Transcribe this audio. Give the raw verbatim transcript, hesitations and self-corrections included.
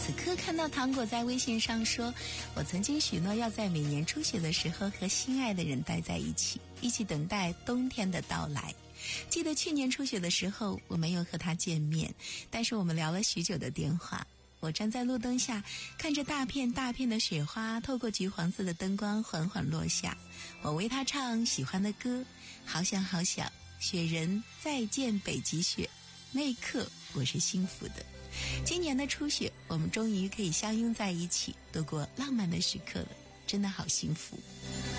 此刻看到糖果在微信上说，我曾经许诺要在每年初雪的时候和心爱的人待在一起，一起等待冬天的到来。记得去年初雪的时候，我没有和他见面，但是我们聊了许久的电话。我站在路灯下，看着大片大片的雪花透过橘黄色的灯光缓缓落下，我为他唱喜欢的歌，好想好想，雪人再见北极雪，那一刻我是幸福的。今年的初雪，我们终于可以相拥在一起，度过浪漫的时刻了，真的好幸福。